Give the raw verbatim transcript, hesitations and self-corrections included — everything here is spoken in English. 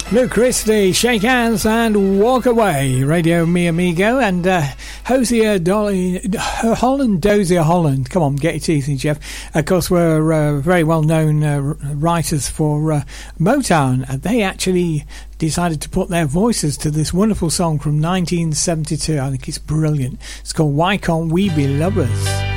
Luke Christie, Shake Hands and Walk Away, Radio Mi Amigo, and uh, Hosier Dolly, Holland, Dozier Holland. Come on, get your teeth in, Jeff. Of course, we're uh, very well-known uh, writers for uh, Motown, and they actually decided to put their voices to this wonderful song from nineteen seventy-two. I think it's brilliant. It's called Why Can't We Be Lovers?